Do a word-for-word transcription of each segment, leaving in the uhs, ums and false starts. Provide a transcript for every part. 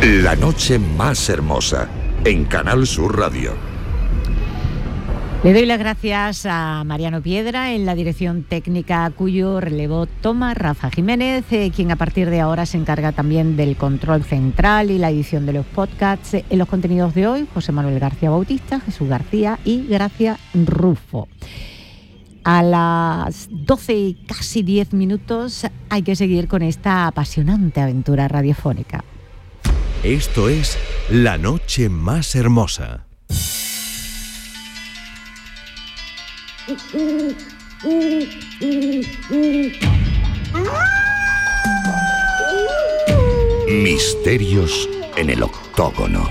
La noche más hermosa, en Canal Sur Radio. Le doy las gracias a Mariano Piedra en la dirección técnica, cuyo relevo toma Rafa Jiménez, eh, quien a partir de ahora se encarga también del control central y la edición de los podcasts. En los contenidos de hoy, José Manuel García Bautista, Jesús García y Gracia Rufo. A las doce y casi diez minutos hay que seguir con esta apasionante aventura radiofónica. Esto es La Noche Más Hermosa. Misterios en el octógono.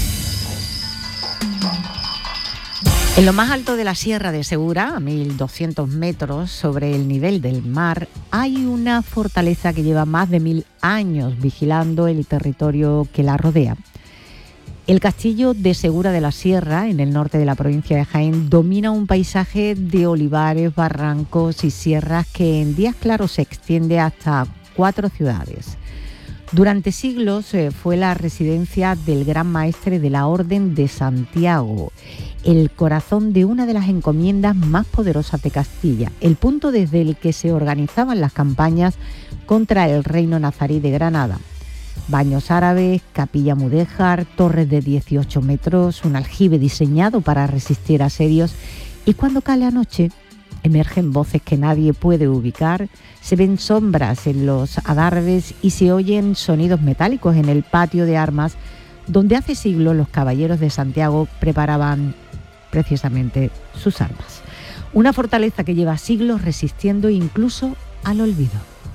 En lo más alto de la Sierra de Segura, a mil doscientos metros sobre el nivel del mar, hay una fortaleza que lleva más de mil años vigilando el territorio que la rodea. El castillo de Segura de la Sierra, en el norte de la provincia de Jaén, domina un paisaje de olivares, barrancos y sierras que en días claros se extiende hasta cuatro ciudades. Durante siglos eh, fue la residencia del gran maestre de la Orden de Santiago, el corazón de una de las encomiendas más poderosas de Castilla, el punto desde el que se organizaban las campañas contra el reino nazarí de Granada. Baños árabes, capilla mudéjar, torres de dieciocho metros, un aljibe diseñado para resistir asedios, y cuando cae la noche emergen voces que nadie puede ubicar, se ven sombras en los adarves y se oyen sonidos metálicos en el patio de armas donde hace siglos los caballeros de Santiago preparaban precisamente sus armas. Una fortaleza que lleva siglos resistiendo incluso al olvido.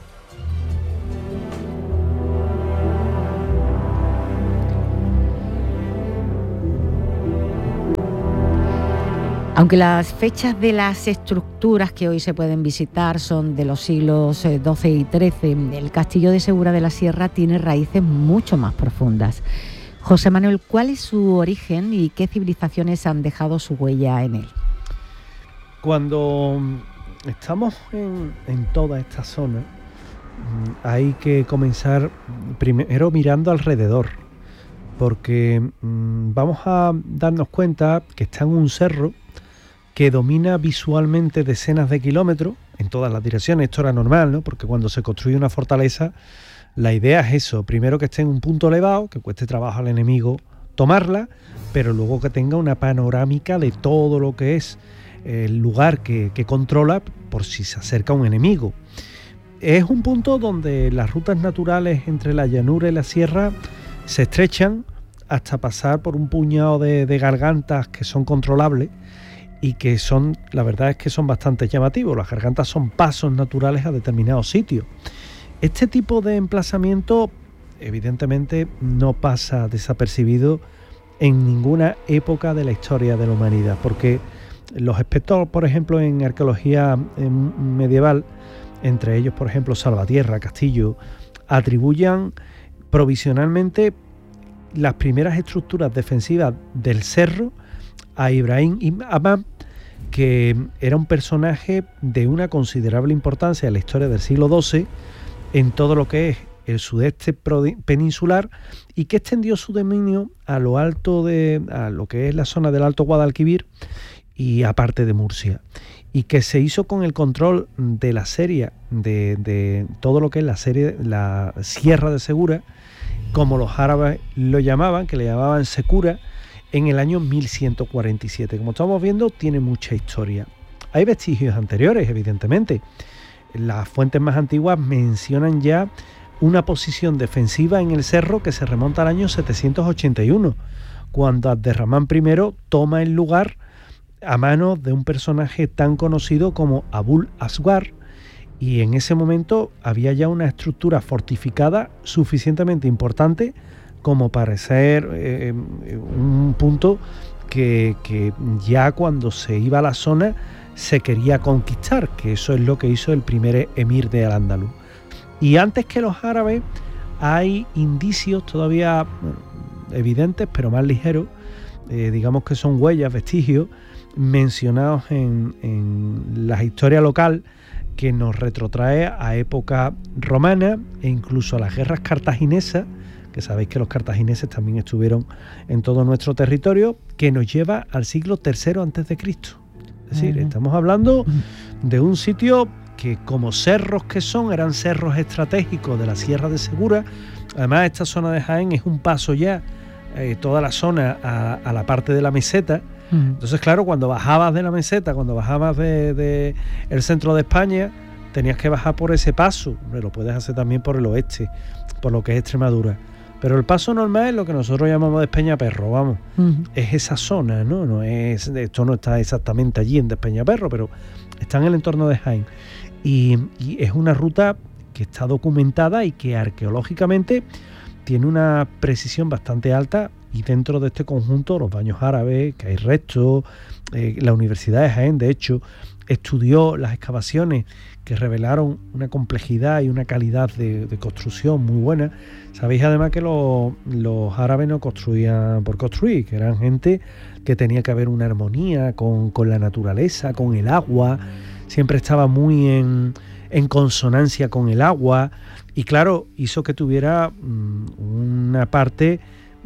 Aunque las fechas de las estructuras que hoy se pueden visitar son de los siglos doce y trece, el castillo de Segura de la Sierra tiene raíces mucho más profundas. José Manuel, ¿cuál es su origen y qué civilizaciones han dejado su huella en él? Cuando estamos en, en toda esta zona, hay que comenzar primero mirando alrededor, porque mmm, vamos a darnos cuenta que está en un cerro que domina visualmente decenas de kilómetros en todas las direcciones. Esto era normal, ¿no? Porque cuando se construye una fortaleza, la idea es eso: primero que esté en un punto elevado, que cueste trabajo al enemigo tomarla, pero luego que tenga una panorámica de todo lo que es el lugar que, que controla por si se acerca un enemigo. Es un punto donde las rutas naturales entre la llanura y la sierra se estrechan hasta pasar por un puñado de, de gargantas que son controlables y que son, la verdad es que son bastante llamativos. Las gargantas son pasos naturales a determinados sitios. Este tipo de emplazamiento evidentemente no pasa desapercibido en ninguna época de la historia de la humanidad, porque los expertos, por ejemplo, en arqueología medieval, entre ellos, por ejemplo, Salvatierra, Castillo, atribuyen provisionalmente las primeras estructuras defensivas del cerro a Ibrahim ibn Adham, que era un personaje de una considerable importancia en la historia del siglo doce en todo lo que es el sudeste peninsular, y que extendió su dominio a lo alto de a lo que es la zona del Alto Guadalquivir y aparte de Murcia, y que se hizo con el control de la serie de, de todo lo que es la serie la Sierra de Segura, como los árabes lo llamaban, que le llamaban Secura, en el año mil ciento cuarenta y siete. Como estamos viendo, tiene mucha historia. Hay vestigios anteriores, evidentemente. Las fuentes más antiguas mencionan ya una posición defensiva en el cerro que se remonta al año setecientos ochenta y uno, cuando Abderramán primero toma el lugar a manos de un personaje tan conocido como Abul Aswar, y en ese momento había ya una estructura fortificada suficientemente importante como para ser eh, un punto que, que ya cuando se iba a la zona se quería conquistar, que eso es lo que hizo el primer emir de Al-Ándalus. Y antes que los árabes hay indicios todavía bueno, evidentes, pero más ligeros, eh, digamos que son huellas, vestigios, mencionados en, en la historia local que nos retrotrae a época romana e incluso a las guerras cartaginesas, que sabéis que los cartagineses también estuvieron en todo nuestro territorio, que nos lleva al siglo tercero antes de Cristo. Es decir, uh-huh. estamos hablando de un sitio que, como cerros que son, eran cerros estratégicos de la Sierra de Segura. Además, esta zona de Jaén es un paso ya, eh, toda la zona a, a la parte de la meseta. Uh-huh. Entonces, claro, cuando bajabas de la meseta, cuando bajabas de, de el centro de España, tenías que bajar por ese paso. Lo puedes hacer también por el oeste, por lo que es Extremadura. Pero el paso normal es lo que nosotros llamamos Despeñaperro, vamos. Uh-huh. Es esa zona, ¿no? No es, esto no está exactamente allí en Despeñaperro, pero está en el entorno de Jaén. Y, y es una ruta que está documentada y que arqueológicamente tiene una precisión bastante alta. Y dentro de este conjunto, los baños árabes, que hay restos, eh, la Universidad de Jaén, de hecho, estudió las excavaciones que revelaron una complejidad y una calidad de, de construcción muy buena. Sabéis además que los, los árabes no construían por construir, que eran gente que tenía que haber una armonía con, con la naturaleza, con el agua, siempre estaba muy en, en consonancia con el agua, y claro, hizo que tuviera mmm, una parte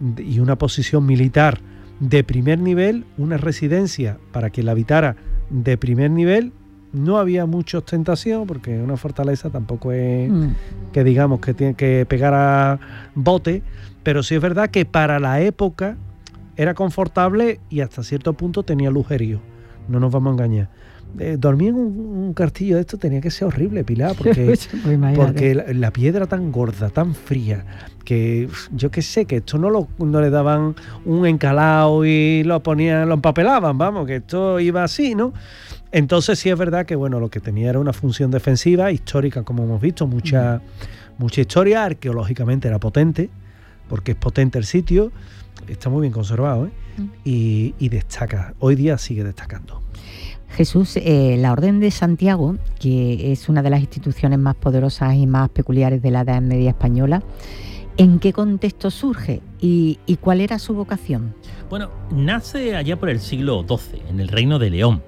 y una posición militar de primer nivel, una residencia para que la habitara de primer nivel. No había mucha ostentación, porque una fortaleza tampoco es mm. que digamos que tiene que pegar a bote, pero sí es verdad que para la época era confortable y hasta cierto punto tenía lujerío, no nos vamos a engañar. Eh, dormir en un, un castillo de esto tenía que ser horrible, Pilar, porque, porque la, la piedra tan gorda, tan fría, que yo qué sé, que esto no, lo, no le daban un encalado y lo ponían, lo empapelaban, vamos, que esto iba así, ¿no? Entonces sí es verdad que bueno, lo que tenía era una función defensiva, histórica, como hemos visto, mucha, mm. mucha historia, arqueológicamente era potente, porque es potente el sitio, está muy bien conservado, ¿eh? Mm. y, y destaca, hoy día sigue destacando. Jesús, eh, la Orden de Santiago, que es una de las instituciones más poderosas y más peculiares de la Edad Media española, ¿en qué contexto surge y, y cuál era su vocación? Bueno, nace allá por el siglo doce, en el Reino de León.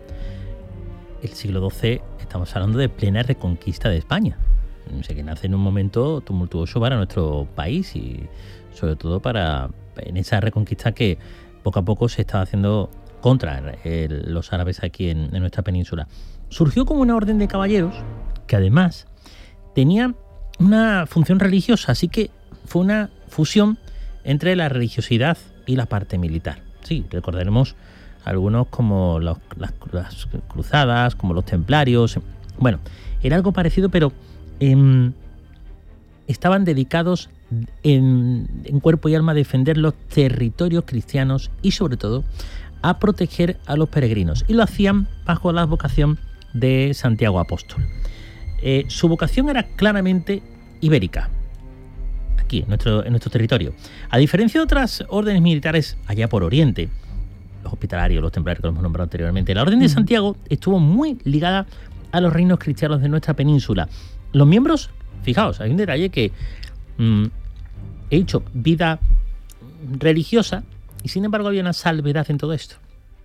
El siglo doce, estamos hablando de plena reconquista de España. O sea, que nace en un momento tumultuoso para nuestro país y sobre todo para en esa reconquista que poco a poco se estaba haciendo contra el, los árabes aquí en, en nuestra península. Surgió como una orden de caballeros que además tenía una función religiosa, así que fue una fusión entre la religiosidad y la parte militar. Sí, recordaremos algunos como los, las, las cruzadas, como los templarios. Bueno, era algo parecido, pero eh, estaban dedicados en, en cuerpo y alma a defender los territorios cristianos y sobre todo a proteger a los peregrinos, y lo hacían bajo la vocación de Santiago Apóstol. Eh, su vocación era claramente ibérica, aquí en nuestro, en nuestro territorio. A diferencia de otras órdenes militares allá por Oriente, los hospitalarios, los templarios que hemos nombrado anteriormente, la Orden de Santiago estuvo muy ligada a los reinos cristianos de nuestra península. Los miembros, fijaos, hay un detalle que mmm, he hecho vida religiosa, y sin embargo había una salvedad en todo esto.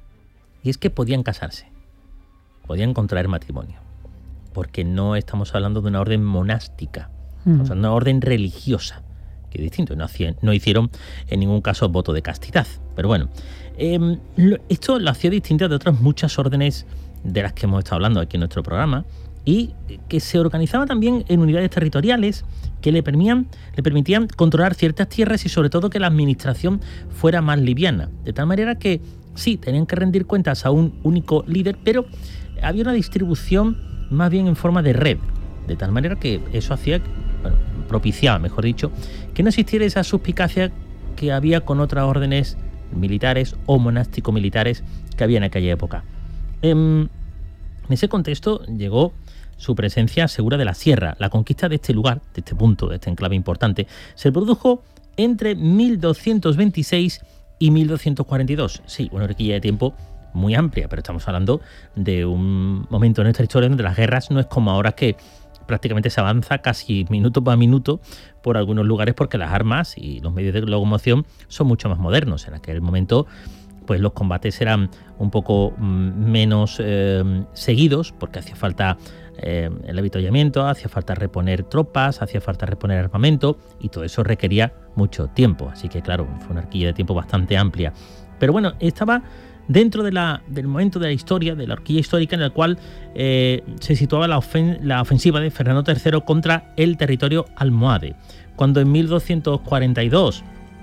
Y es que podían casarse, podían contraer matrimonio, porque no estamos hablando de una orden monástica, mm. o sea, una orden religiosa, que es distinto. No, hacían, no hicieron en ningún caso voto de castidad. Pero bueno, eh, lo, esto lo hacía distinto de otras muchas órdenes de las que hemos estado hablando aquí en nuestro programa, y que se organizaba también en unidades territoriales que le permitían, le permitían controlar ciertas tierras y sobre todo que la administración fuera más liviana. De tal manera que sí, tenían que rendir cuentas a un único líder, pero había una distribución más bien en forma de red. De tal manera que eso hacía, bueno, propiciaba, mejor dicho, que no existiera esa suspicacia que había con otras órdenes militares o monástico-militares que había en aquella época. En, en ese contexto llegó su presencia segura de la sierra. La conquista de este lugar, de este punto, de este enclave importante, se produjo entre mil doscientos veintiséis y mil doscientos cuarenta y dos. Sí, una horquilla de tiempo muy amplia, pero estamos hablando de un momento en nuestra historia donde las guerras no es como ahora, que prácticamente se avanza casi minuto por minuto por algunos lugares porque las armas y los medios de locomoción son mucho más modernos. En aquel momento pues los combates eran un poco menos eh, seguidos porque hacía falta eh, el avituallamiento, hacía falta reponer tropas, hacía falta reponer armamento y todo eso requería mucho tiempo. Así que claro, fue una horquilla de tiempo bastante amplia. Pero bueno, estaba dentro de la, del momento de la historia, de la horquilla histórica en el cual eh, se situaba la, ofen- la ofensiva de Fernando tercero contra el territorio almohade. Cuando en mil doscientos cuarenta y dos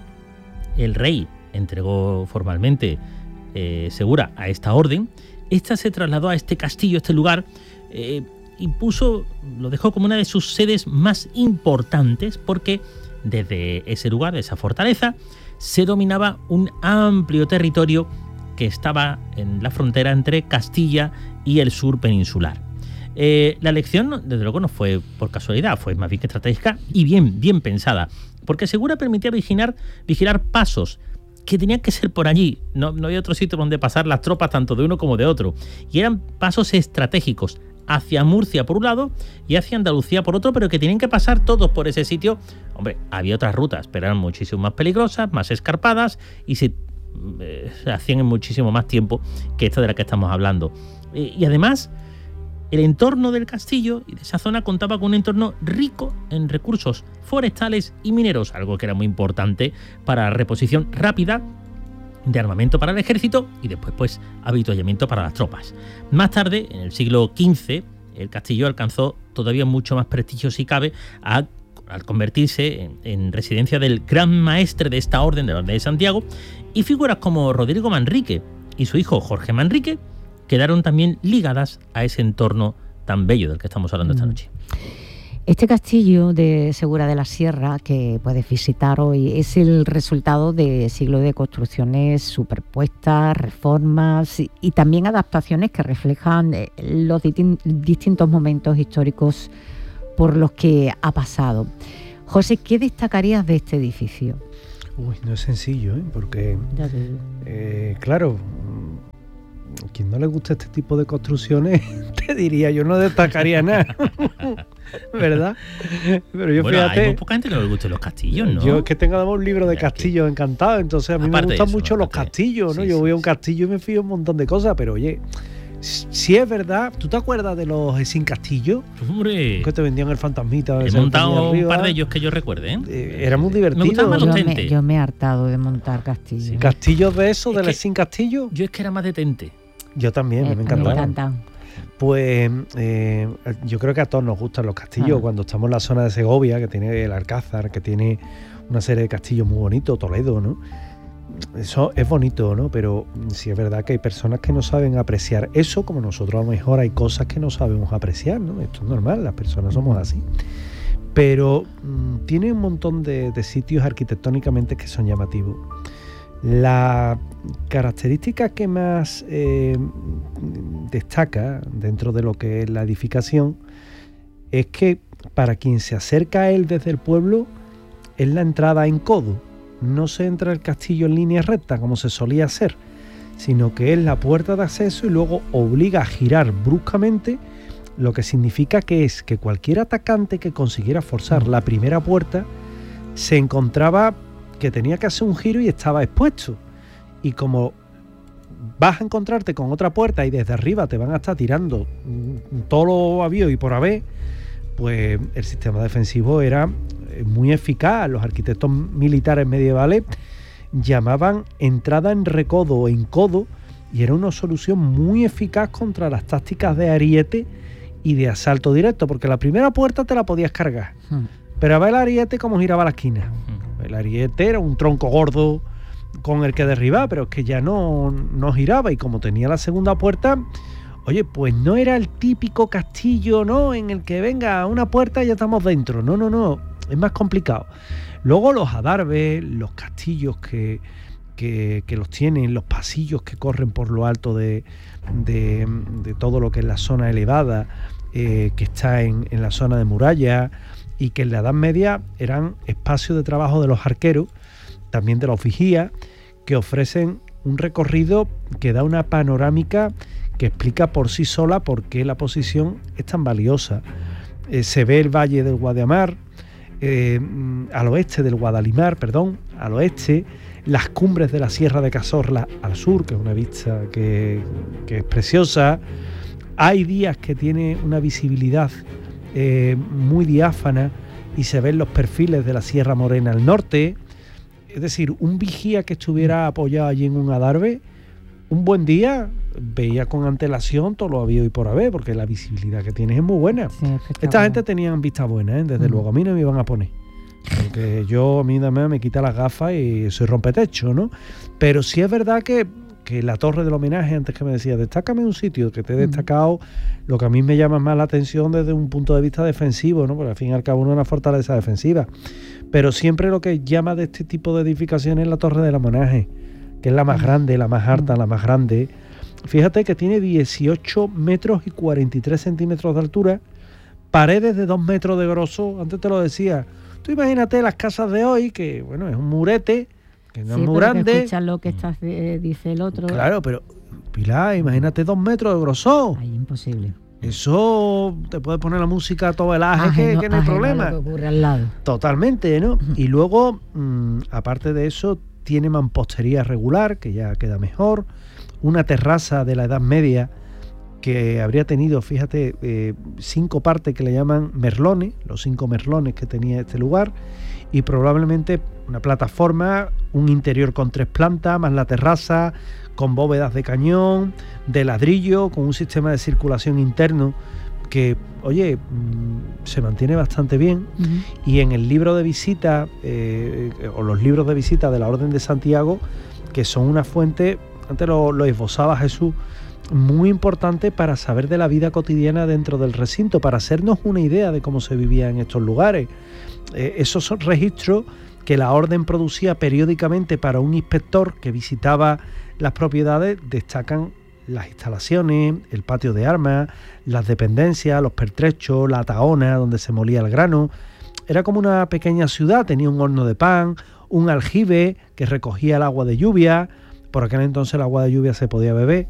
el rey entregó formalmente eh, Segura a esta orden, esta se trasladó a este castillo, a este lugar, eh, y puso, lo dejó como una de sus sedes más importantes, porque desde ese lugar, de esa fortaleza, se dominaba un amplio territorio que estaba en la frontera entre Castilla y el sur peninsular. Eh, la elección, desde luego, no fue por casualidad, fue más bien estratégica y bien, bien pensada, porque Segura permitía vigilar, vigilar pasos que tenían que ser por allí. No, no había otro sitio donde pasar las tropas, tanto de uno como de otro. Y eran pasos estratégicos hacia Murcia por un lado y hacia Andalucía por otro, pero que tenían que pasar todos por ese sitio. Hombre, había otras rutas, pero eran muchísimo más peligrosas, más escarpadas y se, eh, se hacían en muchísimo más tiempo que esta de la que estamos hablando. Eh, y además, el entorno del castillo y de esa zona contaba con un entorno rico en recursos forestales y mineros, algo que era muy importante para la reposición rápida de armamento para el ejército y después pues avituallamiento para las tropas. Más tarde, en el siglo quince, el castillo alcanzó todavía mucho más prestigio, si cabe, a, al convertirse en, en residencia del gran maestre de esta orden, de la Orden de Santiago, y figuras como Rodrigo Manrique y su hijo Jorge Manrique quedaron también ligadas a ese entorno tan bello del que estamos hablando esta noche. Este castillo de Segura de la Sierra que puedes visitar hoy es el resultado de siglos de construcciones superpuestas, reformas y, y también adaptaciones que reflejan los distin- distintos momentos históricos por los que ha pasado. José, ¿qué destacarías de este edificio? Uy, no es sencillo, ¿eh? Porque, eh, claro, quien no le gusta este tipo de construcciones, te diría, yo no destacaría nada, ¿verdad? Pero yo, bueno, fíjate, hay muy poca gente que le guste los castillos, ¿no? Yo es que tengo además un libro de castillos encantado, entonces a mí Aparte me gustan eso, mucho los aparte, castillos, ¿no? sí, yo sí, voy a un sí. castillo y me fío un montón de cosas, pero oye, si es verdad, ¿tú te acuerdas de los sin castillo? Hombre, Que te vendían el fantasmita. he ese que montado tenía un arriba. par de ellos que yo recuerde, ¿eh? Eh, era muy divertido. Me gustaban más Yo los me, tentes. yo me he hartado de montar castillos. Sí. ¿Castillos de esos, Es de que- los sin castillo? Yo es que era más de tente. Yo también, Eh, me a mí encantaba. me encantan. Pues eh, yo creo que a todos nos gustan los castillos. Ah. Cuando estamos en la zona de Segovia, que tiene el Alcázar, que tiene una serie de castillos muy bonitos, Toledo, ¿no? Eso es bonito, ¿no? Pero sí es verdad que hay personas que no saben apreciar eso, como nosotros a lo mejor hay cosas que no sabemos apreciar, ¿no? Esto es normal, las personas somos así. Pero mmm, tiene un montón de, de sitios arquitectónicamente que son llamativos. La característica que más eh, destaca dentro de lo que es la edificación es que para quien se acerca a él desde el pueblo es la entrada en codo. No se entra al castillo en línea recta como se solía hacer, sino que es la puerta de acceso y luego obliga a girar bruscamente, lo que significa que es que cualquier atacante que consiguiera forzar la primera puerta se encontraba que tenía que hacer un giro y estaba expuesto. Y como vas a encontrarte con otra puerta y desde arriba te van a estar tirando todo lo habido y por haber, pues el sistema defensivo era muy eficaz. Los arquitectos militares medievales llamaban entrada en recodo o en codo y era una solución muy eficaz contra las tácticas de ariete y de asalto directo, porque la primera puerta te la podías cargar, Hmm. pero a ver el ariete cómo giraba la esquina. El ariete era un tronco gordo con el que derribar, pero es que ya no, no giraba, y como tenía la segunda puerta, oye, pues no era el típico castillo, ¿no? En el que venga una puerta y ya estamos dentro. No, no, no, es más complicado. Luego los adarves, los castillos que, que, que los tienen, los pasillos que corren por lo alto de, de, de todo lo que es la zona elevada, eh, que está en, en la zona de muralla, y que en la Edad Media eran espacios de trabajo de los arqueros, también de los vigías, que ofrecen un recorrido que da una panorámica que explica por sí sola por qué la posición es tan valiosa. Eh, se ve el valle del Guadiamar, eh, al oeste del Guadalimar, perdón, al oeste, las cumbres de la Sierra de Cazorla al sur, que es una vista que, que es preciosa, Hay días que tiene una visibilidad eh, muy diáfana y se ven los perfiles de la Sierra Morena al norte. Es decir, un vigía que estuviera apoyado allí en un adarve, un buen día veía con antelación todo lo habido y por haber, porque la visibilidad que tienes es muy buena. Sí, Esta gente tenían vista buena, ¿eh? Desde mm. luego, a mí no me iban a poner. Porque yo, a mí también me quita las gafas y soy rompetecho, ¿no? Pero sí es verdad que, que la torre del homenaje, antes que me decía, destácame un sitio, que te he destacado mm. lo que a mí me llama más la atención desde un punto de vista defensivo, ¿no? Porque al fin y al cabo no es una fortaleza defensiva. Pero siempre lo que llama de este tipo de edificaciones es la torre del homenaje, que es la más grande, la más alta, la más grande. Fíjate que tiene dieciocho metros y cuarenta y tres centímetros de altura, paredes de dos metros de grosor. Antes te lo decía. Tú imagínate las casas de hoy, que bueno, es un murete, que no sí, es muy grande. Que escuchas lo que estás, eh, dice el otro. Claro, pero Pilar, imagínate dos metros de grosor. Ay, imposible. Eso te puede poner la música a todo el aje, que, que no hay problema. Lo que ocurre al lado. Totalmente, ¿no? Y luego, mmm, aparte de eso, tiene mampostería regular, que ya queda mejor, una terraza de la Edad Media que habría tenido, fíjate, eh, cinco partes que le llaman merlones, los cinco merlones que tenía este lugar, y probablemente una plataforma, un interior con tres plantas, más la terraza, con bóvedas de cañón, de ladrillo, con un sistema de circulación interno que, oye, mmm, se mantiene bastante bien. Uh-huh. Y en el libro de visita, eh, o los libros de visita de la Orden de Santiago, que son una fuente, antes lo, lo esbozaba Jesús, muy importante para saber de la vida cotidiana dentro del recinto, para hacernos una idea de cómo se vivía en estos lugares. Eh, esos son registros que la Orden producía periódicamente para un inspector que visitaba las propiedades, destacan las instalaciones, el patio de armas, las dependencias, los pertrechos, la tahona donde se molía el grano. Era como una pequeña ciudad, tenía un horno de pan, un aljibe que recogía el agua de lluvia. Por aquel entonces el agua de lluvia se podía beber.